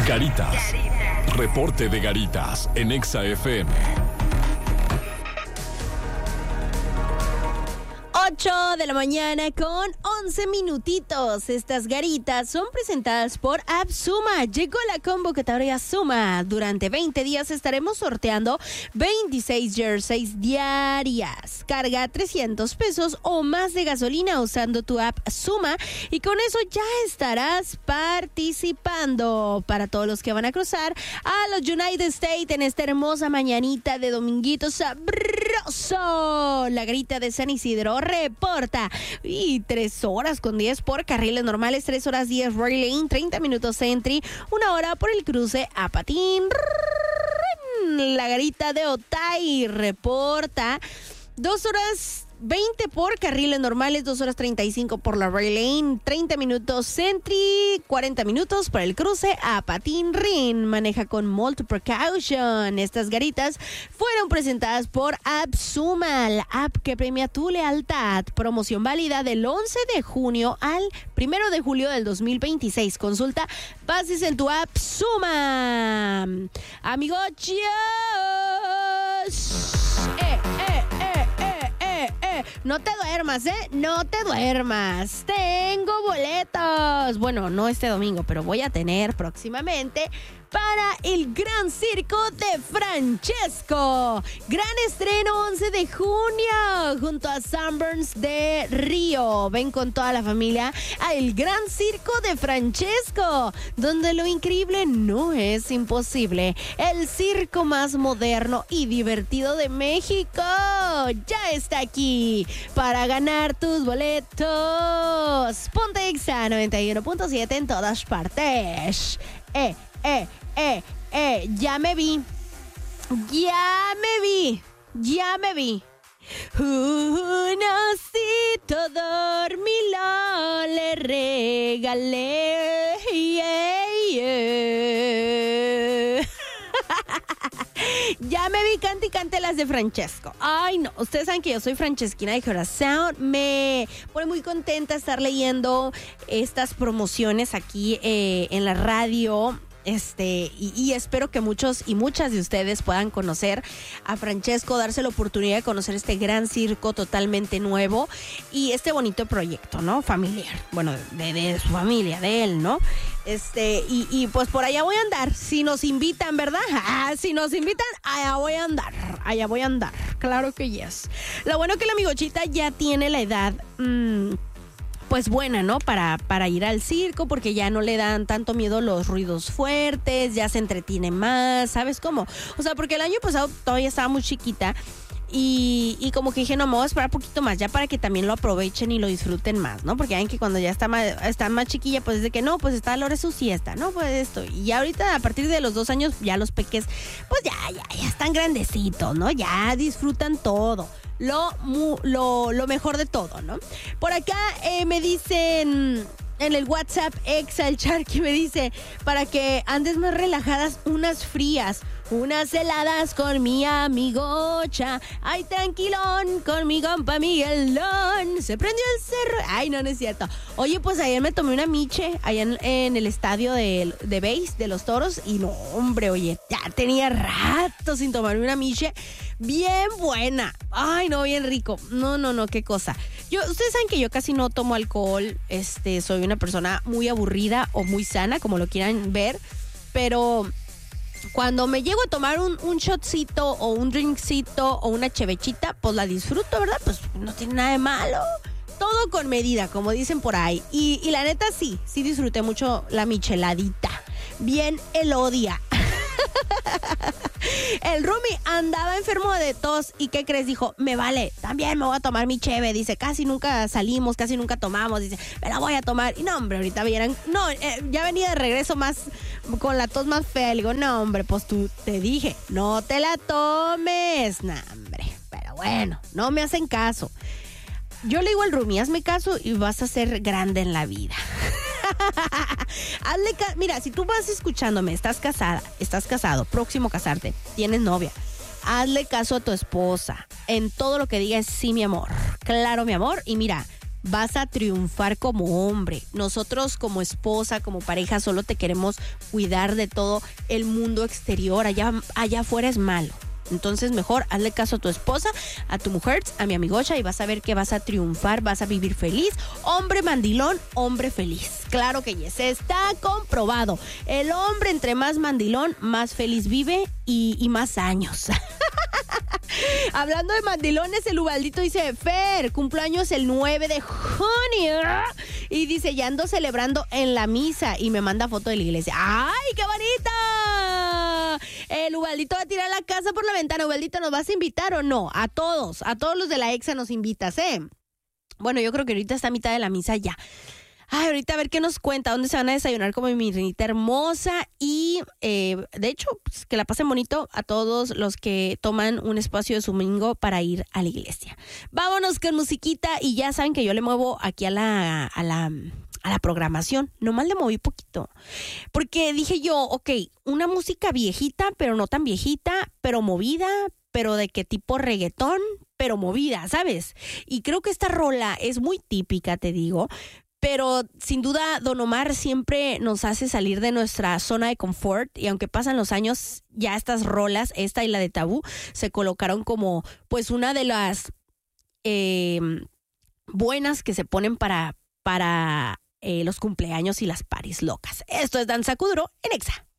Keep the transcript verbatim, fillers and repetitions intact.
Garitas. Reporte de Garitas en Exa F M. ocho de la mañana con once minutitos. Estas garitas son presentadas por App Suma. Llegó la convocatoria Suma. Durante veinte días estaremos sorteando veintiséis jerseys diarias. Carga trescientos pesos o más de gasolina usando tu app Suma y con eso ya estarás participando. Para todos los que van a cruzar a los United States en esta hermosa mañanita de dominguito sabroso. La garita de San Isidro reporta. Y tres horas con diez por carriles normales, tres horas diez Roy Lane, treinta minutos Entry, una hora por el cruce a Patín. La garita de Otay reporta dos horas veinte por carriles normales, dos horas treinta y cinco por la Roy Lane, treinta minutos Sentry, cuarenta minutos para el cruce a Patín Rin. Maneja con multiple precaution. Estas garitas fueron presentadas por App Suma, la app que premia tu lealtad. Promoción válida del once de junio al primero de julio del dos mil veintiséis. Consulta bases en tu App Suma. Amigos, eh, eh, eh, eh, eh, eh. No te duermas, ¿eh? No te duermas. Tengo boletos. Bueno, no este domingo, pero voy a tener próximamente para el Gran Circo de Francesco. Gran estreno once de junio junto a Sunburns de Río. Ven con toda la familia a el Gran Circo de Francesco, donde lo increíble no es imposible. El circo más moderno y divertido de México ya está aquí para ganar tus boletos. Ponte Exa noventa y uno punto siete en todas partes. Eh, eh, eh, eh, ya me vi. Ya me vi. Ya me vi. Un osito dormilón le regalé. Yeah, yeah. Ya me vi, cante y cante las de Francesco. Ay, no, ustedes saben que yo soy francesquina de corazón. Me pone muy contenta estar leyendo estas promociones aquí eh, en la radio. Este, y, y espero que muchos y muchas de ustedes puedan conocer a Francesco, darse la oportunidad de conocer este gran circo totalmente nuevo y este bonito proyecto, ¿no? Familiar. Bueno, de, de su familia, de él, ¿no? Este, y, y pues por allá voy a andar. Si nos invitan, ¿verdad? Ah, si nos invitan, allá voy a andar. Allá voy a andar. Claro que yes. Lo bueno que la amigochita ya tiene la edad. Mmm, pues buena, ¿no? Para, para ir al circo, porque ya no le dan tanto miedo los ruidos fuertes, ya se entretiene más, ¿sabes cómo? O sea, porque el año pasado todavía estaba muy chiquita y, y como que dije, no, me voy a esperar un poquito más, ya para que también lo aprovechen y lo disfruten más, ¿no? Porque ven que cuando ya está más, está más chiquilla, pues es de que no, pues está a la hora de su siesta, ¿no? Pues esto. Y ya ahorita, a partir de los dos años, ya los peques, pues ya, ya, ya están grandecitos, ¿no? Ya disfrutan todo. Lo, lo, lo mejor de todo, ¿no? Por acá eh, me dicen en el WhatsApp Exa, el Charqui me dice, para que andes más relajadas, unas frías, unas heladas con mi amigocha. Ay, tranquilón, con mi compa Miguelón. Se prendió el cerro. Ay, no, no es cierto. Oye, pues ayer me tomé una miche allá en, en el estadio de, de base de los Toros. Y no, hombre, oye, ya tenía rato sin tomarme una miche. Bien buena. Ay, no, bien rico. No, no, no, qué cosa. Yo, ustedes saben que yo casi no tomo alcohol. Este, soy una persona muy aburrida o muy sana, como lo quieran ver. Pero cuando me llego a tomar un, un shotcito o un drinkcito o una chevechita, pues la disfruto, ¿verdad? Pues no tiene nada de malo. Todo con medida, como dicen por ahí. Y, y la neta sí, sí disfruté mucho la micheladita. Bien elodia. El Rumi andaba enfermo de tos y ¿qué crees? Dijo, me vale, también me voy a tomar mi cheve. Dice, casi nunca salimos, casi nunca tomamos. Dice, me la voy a tomar. Y no, hombre, ahorita vieran, no, eh, ya venía de regreso más, con la tos más fea. Le digo, no, hombre, pues tú te dije, no te la tomes. No, hombre, pero bueno, no me hacen caso. Yo le digo al Rumi, hazme caso y vas a ser grande en la vida. Hazle ca- Mira, si tú vas escuchándome, estás casada, estás casado, próximo a casarte, tienes novia, hazle caso a tu esposa. En todo lo que diga es sí, mi amor. Claro, mi amor. Y mira, vas a triunfar como hombre. Nosotros como esposa, como pareja, solo te queremos cuidar de todo el mundo exterior. Allá, allá afuera es malo. Entonces mejor hazle caso a tu esposa, a tu mujer, a mi amigocha, y vas a ver que vas a triunfar, vas a vivir feliz. Hombre mandilón, hombre feliz. Claro que yes, está comprobado. El hombre entre más mandilón, más feliz vive y, y más años. Hablando de mandilones, el Ubaldito dice: Fer, cumpleaños el nueve de junio. Y dice: ya ando celebrando en la misa. Y me manda foto de la iglesia. ¡Ay, qué bonita! El Ubaldito va a tirar la casa por la ventana. Ubaldito, ¿nos vas a invitar o no? A todos, a todos los de la Exa nos invitas, ¿eh? Bueno, yo creo que ahorita está a mitad de la misa ya. Ay, ahorita a ver qué nos cuenta, dónde se van a desayunar como mi reinita hermosa. Y eh, de hecho, pues, que la pasen bonito a todos los que toman un espacio de su domingo para ir a la iglesia. Vámonos con musiquita, y ya saben que yo le muevo aquí a la, a la, a la programación. Nomás le moví poquito. Porque dije yo, ok, una música viejita, pero no tan viejita, pero movida, pero de qué tipo reggaetón, pero movida, ¿sabes? Y creo que esta rola es muy típica, te digo. Pero sin duda, Don Omar siempre nos hace salir de nuestra zona de confort, y aunque pasan los años, ya estas rolas, esta y la de Tabú, se colocaron como pues una de las eh, buenas que se ponen para, para eh, los cumpleaños y las parties locas. Esto es Danza Kuduro en Exa.